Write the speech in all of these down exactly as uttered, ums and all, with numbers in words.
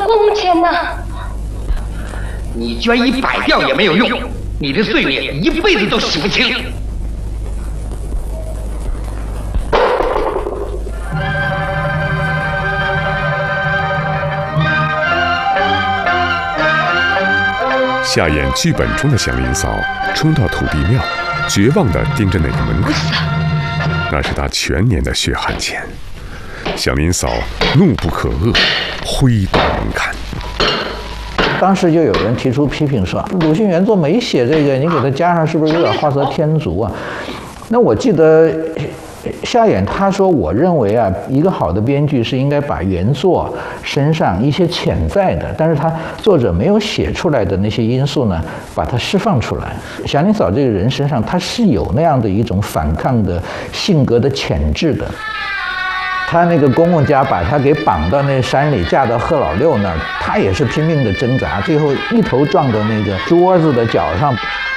工钱呢？ 你捐一百吊也没有用，你的罪孽一辈子都洗不清。 夏衍剧本中的祥林嫂冲到土地庙，绝望地盯着那个门口，那是他全年的血汗钱。祥林嫂怒不可遏，挥刀猛砍。 当时就有人提出批评说，鲁迅原作没写这个，你给他加上是不是有点画蛇添足啊？那我记得夏衍他说，我认为啊，一个好的编剧是应该把原作身上一些潜在的，但是他作者没有写出来的那些因素呢，把它释放出来。祥林嫂这个人身上，他是有那样的一种反抗的性格的潜质的。他那个公公家把他给绑到那山里，嫁到贺老六那儿，他也是拼命的挣扎，最后一头撞到那个桌子的脚上。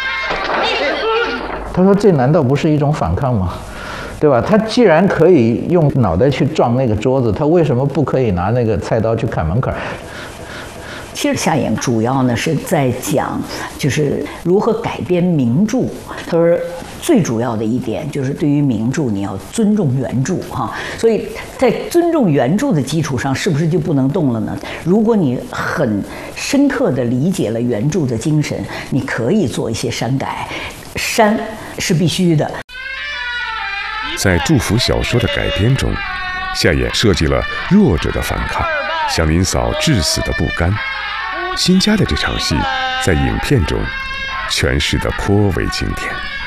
他说：“这难道不是一种反抗吗？对吧？他既然可以用脑袋去撞那个桌子，他为什么不可以拿那个菜刀去砍门槛？” 其实夏衍主要呢是在讲，就是如何改编名著。他说，最主要的一点就是对于名著你要尊重原著哈。所以在尊重原著的基础上，是不是就不能动了呢？如果你很深刻地理解了原著的精神，你可以做一些删改，删是必须的。 在祝福小说的改编中，夏衍设计了弱者的反抗，祥林嫂至死的不甘。新加的这场戏在影片中诠释得颇为经典。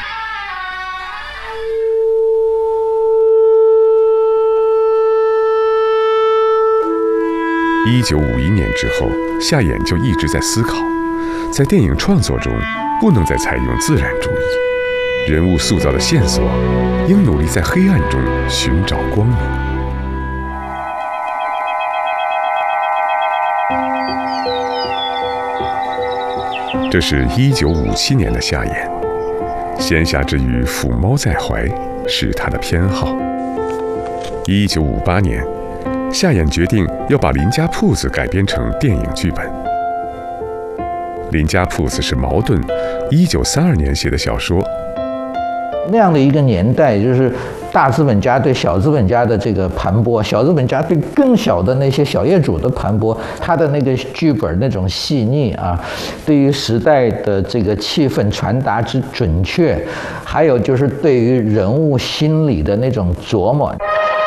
一九五一年之后，夏衍就一直在思考，在电影创作中不能再采用自然主义，人物塑造的线索应努力在黑暗中寻找光明。这是一九五七年的夏衍，闲暇之余抚猫在怀是他的偏好。一九五八年，夏衍决定要把《林家铺子》改编成电影剧本。《林家铺子》是茅盾一九三二年写的小说。 那样的一个年代，就是大资本家对小资本家的这个盘剥，小资本家对更小的那些小业主的盘剥，他的那个剧本那种细腻啊，对于时代的这个气氛传达之准确，还有就是对于人物心理的那种琢磨。